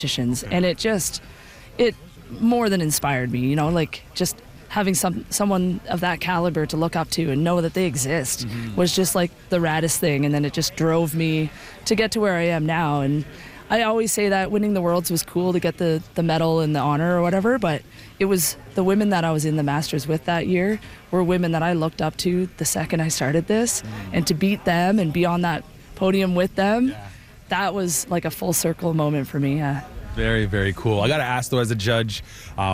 competitions, and it more than inspired me, like just having someone of that caliber to look up to and know that they exist was just like the raddest thing. And then it just drove me to get to where I am now. And I always say that winning the Worlds was cool to get the medal and the honor or whatever, but it was the women that I was in the Masters with that year were women that I looked up to the second I started this. And to beat them and be on that podium with them, that was like a full circle moment for me. Very, very cool. I got to ask, though, as a judge,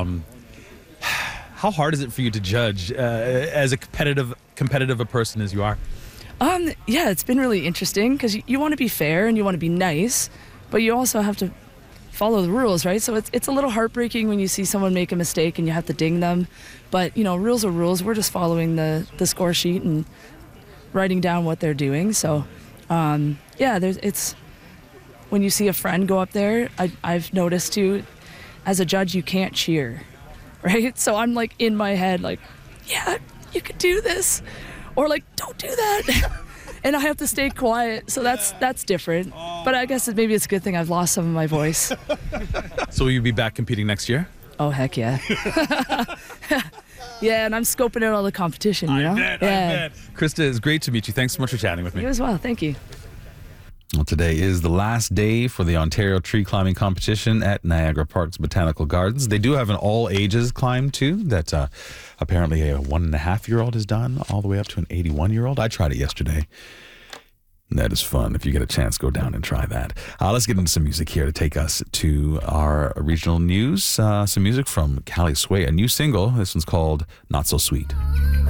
how hard is it for you to judge as a competitive a person as you are? Yeah, it's been really interesting because you want to be fair and you want to be nice, but you also have to follow the rules, right? So it's a little heartbreaking when you see someone make a mistake and you have to ding them. But, rules are rules. We're just following the score sheet and writing down what they're doing. So, it's when you see a friend go up there, I've noticed too, as a judge, you can't cheer. Right? So I'm like in my head, like, yeah, you could do this. Or like, don't do that. And I have to stay quiet. So that's different. But I guess maybe it's a good thing I've lost some of my voice. So will you be back competing next year? Oh, heck yeah. Yeah, and I'm scoping out all the competition, I bet. Krista, it's great to meet you. Thanks so much for chatting with me. You as well. Thank you. Well, today is the last day for the Ontario Tree Climbing Competition at Niagara Parks Botanical Gardens. They do have an all-ages climb, too, that apparently a 1.5-year-old has done, all the way up to an 81-year-old. I tried it yesterday. That is fun. If you get a chance, go down and try that. Let's get into some music here to take us to our regional news. Some music from Callie Sway, a new single. This one's called Not So Sweet.